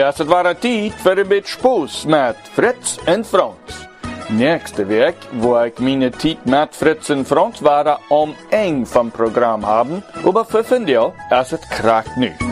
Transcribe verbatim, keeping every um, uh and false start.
Ja, het war tijd voor een beetje Spaß met Fritz en Frans. Nächste week, wo ich meine Zeit mit Fritz und Franz war, am eng vom Programm haben, aber für Findio, es ist krach nu.